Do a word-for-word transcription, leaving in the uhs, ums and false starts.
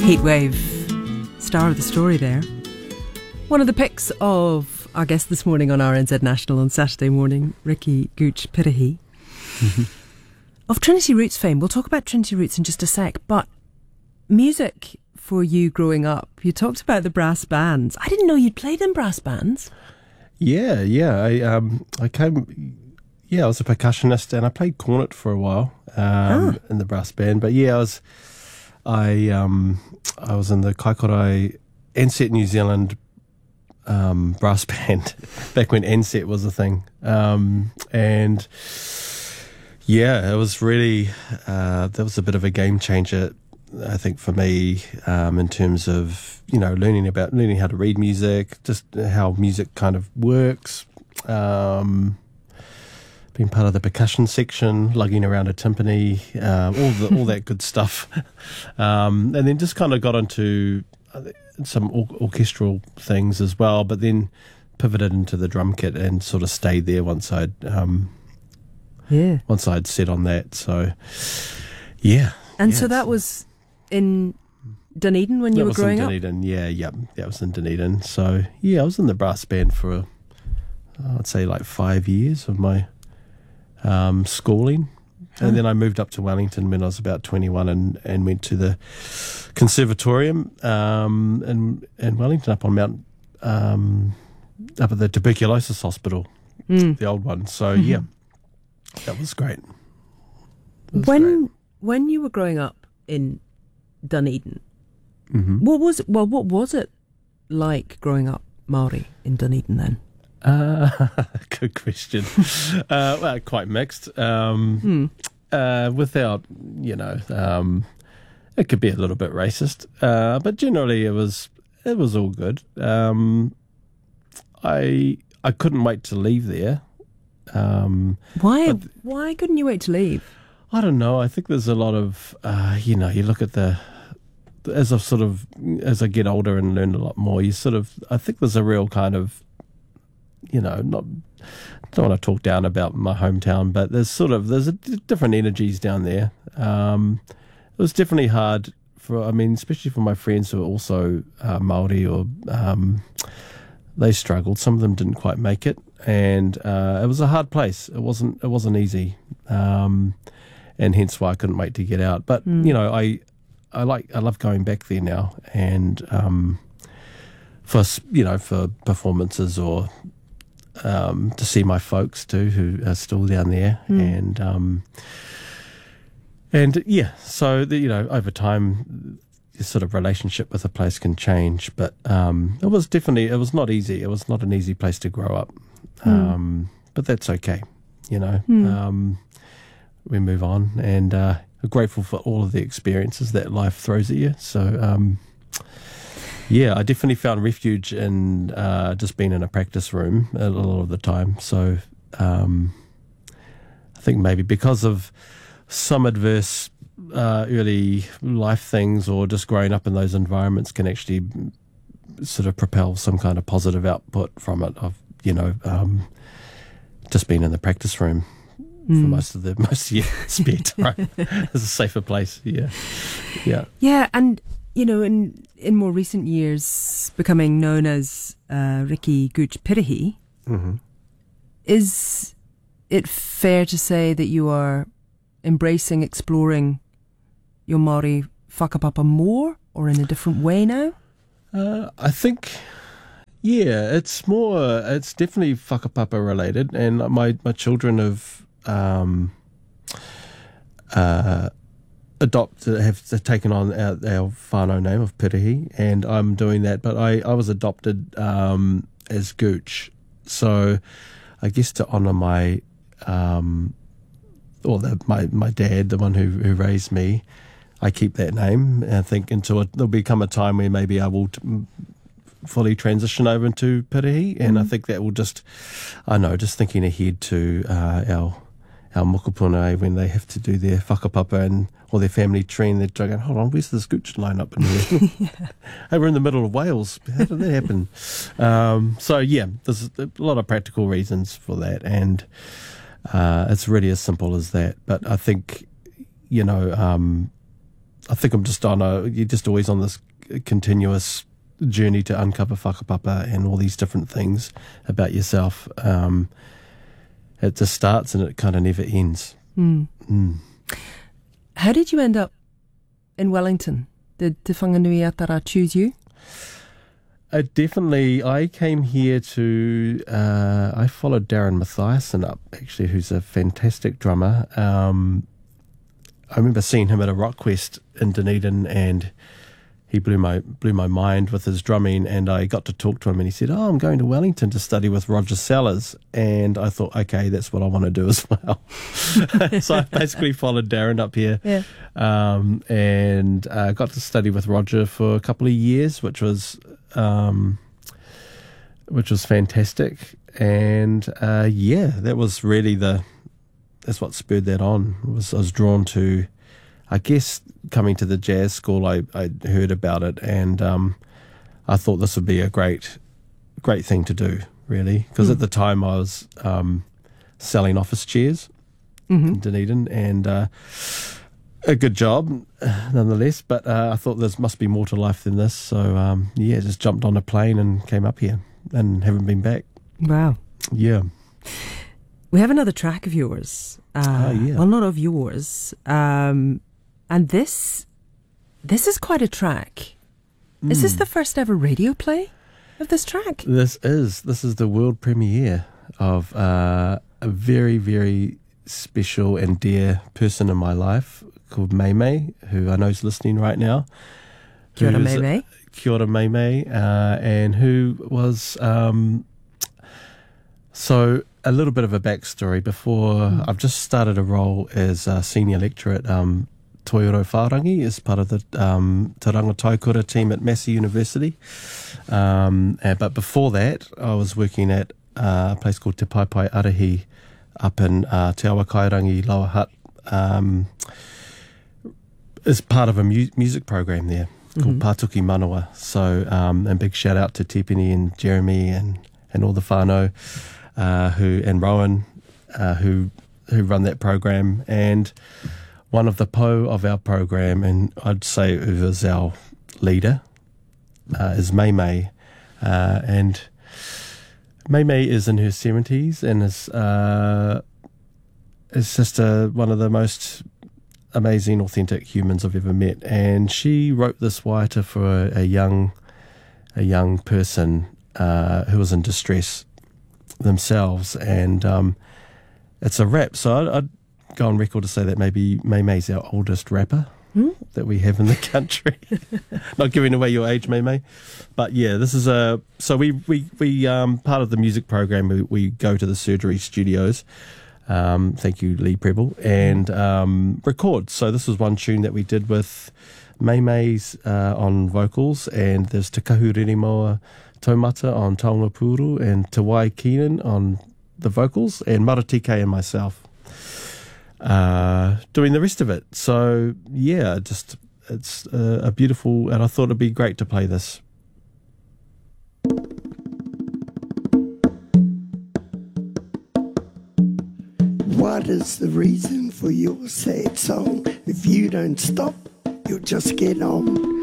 Heatwave, star of the story there. One of the picks of our guest this morning on R N Z National on Saturday morning, Ricky Gooch Pirihi. Mm-hmm. Of Trinity Roots fame. We'll talk about Trinity Roots in just a sec, but music for you growing up, you talked about the brass bands. I didn't know you'd played in brass bands. Yeah, yeah. I um, I came, yeah, I was a percussionist and I played cornet for a while um, ah. in the brass band. But yeah, I was, I um, I was in the Kaikorai Ansett New Zealand um, brass band back when Ansett was a thing, um, and yeah, it was really uh, that was a bit of a game changer, I think, for me, um, in terms of, you know, learning about learning how to read music, just how music kind of works, um, being part of the percussion section, lugging around a timpani, uh, all the all that good stuff, um, and then just kind of got into some or- orchestral things as well, but then pivoted into the drum kit and sort of stayed there once I'd um, yeah once I'd set on that. So yeah, and yeah, so that was in Dunedin when you that were was growing in up? Dunedin, yeah, yeah, that was in Dunedin. So yeah, I was in the brass band for, I'd say, like five years of my um, schooling, huh. and then I moved up to Wellington when I was about twenty-one, and, and went to the conservatorium um, in in Wellington, up on Mount, um, up at the tuberculosis hospital, mm. the old one. So mm-hmm. yeah, that was great. That was when great. when you were growing up in Dunedin, mm-hmm. what was it, well, what was it like growing up Māori in Dunedin then? Uh, good question. uh, well, quite mixed. Um, hmm. uh, without, you know, um, it could be a little bit racist, uh, but generally it was it was all good. Um, I I couldn't wait to leave there. Um, why Why couldn't you wait to leave? I don't know. I think there's a lot of, uh, you know, you look at the, as I've sort of, as I get older and learn a lot more, you sort of, I think there's a real kind of, you know, not, don't want to talk down about my hometown, but there's sort of, there's a d- different energies down there. Um, it was definitely hard for, I mean, especially for my friends who are also uh, Māori, or um, they struggled. Some of them didn't quite make it, and uh, it was a hard place. It wasn't, it wasn't easy. Um, and hence why I couldn't wait to get out. But, mm. you know, I I like I love going back there now, and um, for, you know, for performances, or um, to see my folks too, who are still down there. Mm. And, um, and yeah, so, the, you know, over time, your sort of relationship with a place can change. But um, it was definitely, it was not easy. It was not an easy place to grow up. Mm. Um, but that's okay, you know. Mm. Um we move on, and uh, are grateful for all of the experiences that life throws at you. So, um, yeah, I definitely found refuge in uh, just being in a practice room a lot of the time. So, um, I think maybe because of some adverse uh, early life things, or just growing up in those environments, can actually sort of propel some kind of positive output from it. Of, you know, um, just being in the practice room for mm. most of the most of your spare time. It's a safer place. Yeah, yeah, yeah. And you know, in in more recent years, becoming known as uh, Ricky Gooch Pirihi, mm-hmm. is it fair to say that you are embracing, exploring your Māori whakapapa more, or in a different way now? Uh, I think. Yeah, it's more. It's definitely whakapapa related, and my my children have. Um, uh, adopted, have taken on our, our whānau name of Pirihi, and I'm doing that, but I, I was adopted um, as Gooch, so I guess to honour my um, or the, my, my dad, the one who, who raised me, I keep that name. I think until it, there'll become a time where maybe I will t- fully transition over into Pirihi, and mm. I think that will just, I know, just thinking ahead to uh, our our mokopuna when they have to do their whakapapa and or their family tree, and they're going, hold on, where's this Gooch line up in here? yeah. Hey, we're in the middle of Wales. How did that happen? um, so yeah, there's a lot of practical reasons for that, and uh, it's really as simple as that. But I think, you know, um, I think I'm just on a, you're just always on this continuous journey to uncover whakapapa and all these different things about yourself. Um, it just starts and it kind of never ends. Mm. Mm. How did you end up in Wellington? Did Te Whanganui Atara choose you? Uh, definitely, I came here to, uh, I followed Darren Mathiasen up, actually, who's a fantastic drummer. Um, I remember seeing him at a Rock Quest in Dunedin, and he blew my blew my mind with his drumming, and I got to talk to him, and he said, oh, I'm going to Wellington to study with Roger Sellers. And I thought, okay, that's what I want to do as well. So I basically followed Darren up here, Yeah. um, and uh, got to study with Roger for a couple of years, which was um, which was fantastic. And uh, yeah, that was really the that's what spurred that on. Was I was drawn to, I guess, coming to the jazz school. I I heard about it, and um, I thought this would be a great great thing to do, really, because mm. at the time I was um, selling office chairs mm-hmm. in Dunedin, and uh, a good job nonetheless. But uh, I thought there must be more to life than this, so um, yeah, just jumped on a plane and came up here, and haven't been back. Wow. Yeah. We have another track of yours. Uh, oh, yeah. Well, not of yours. Um, and this this is quite a track. Mm. Is this the first ever radio play of this track? This is. This is the world premiere of uh, a very, very special and dear person in my life called May May, who I know is listening right now. Kia ora, May May. Kia ora, May May, uh, and who was... Um, so... A little bit of a backstory. Before mm. I've just started a role as a senior lecturer at um, Toioro Whārangi as part of the um, Te Ranga Taikura team at Massey University. Um, and, but before that, I was working at uh, a place called Te Paipai Arahi up in uh, Te Awa Kairangi Lower Hutt um, as part of a mu- music program there called mm-hmm. Pātuki Manawa. So, um, and big shout out to Tipini and Jeremy and, and all the whānau. Uh, who and Rowan, uh, who who run that program, and one of the po of our program, and I'd say who is our leader, uh, is May May, uh, and May May is in her seventies and is uh, is just a, one of the most amazing, authentic humans I've ever met, and she wrote this waita for a, a young a young person uh, who was in distress themselves, and um, it's a rap. So I'd, I'd go on record to say that maybe May May's our oldest rapper hmm? that we have in the country. Not giving away your age, May May, but yeah, this is a. So we we we um, part of the music program. We, we go to the Surgery Studios. Um, thank you, Lee Preble, and um, record. So this was one tune that we did with May May's uh, on vocals, and there's Te Kahuriri Taumata on Taonga Puru, and Te Wai Keenan on the vocals, and Maratike and myself uh, doing the rest of it. So yeah, just it's a, a beautiful, and I thought it'd be great to play this. What is the reason for your sad song? If you don't stop, you'll just get on.